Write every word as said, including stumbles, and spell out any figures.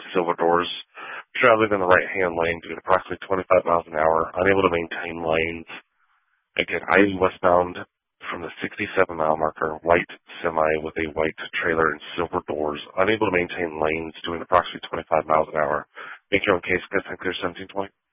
silver doors, traveling in the right-hand lane doing approximately twenty-five miles an hour, unable to maintain lanes. Again, I westbound from the sixty-seven mile marker, white semi with a white trailer and silver doors, unable to maintain lanes doing approximately twenty-five miles an hour. Make your own case, guys, clear seventeen twenty.